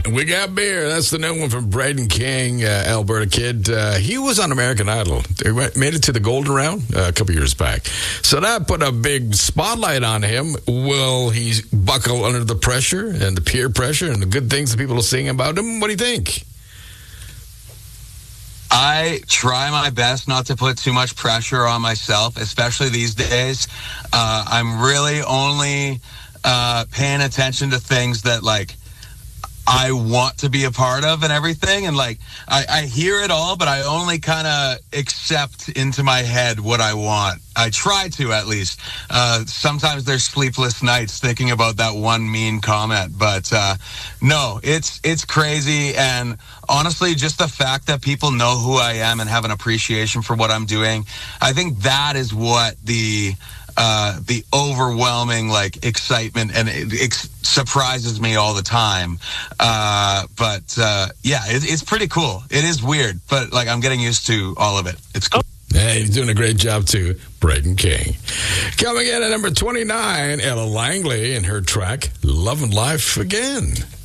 We got beer. That's the new one from Braden King, Alberta kid. He was on American Idol. They made it to the Golden Round a couple years back. So that put a big spotlight on him. Will he buckle under the pressure and the peer pressure and the good things that people are saying about him? What do you think? I try my best not to put too much pressure on myself, especially these days. I'm really only paying attention to things that, like, I want to be a part of and everything. And, like, I hear it all, but I only kind of accept into my head what I want. I try to, at least. Sometimes there's sleepless nights thinking about that one mean comment. But, no, it's crazy. And honestly, just the fact that people know who I am and have an appreciation for what I'm doing, I think that is what the overwhelming, like, excitement, and it surprises me all the time. Yeah, it's pretty cool. It is weird, but, like, I'm getting used to all of it. It's cool. Hey, he's doing a great job, too. Braden King. Coming in at number 29, Ella Langley and her track, Love and Life Again.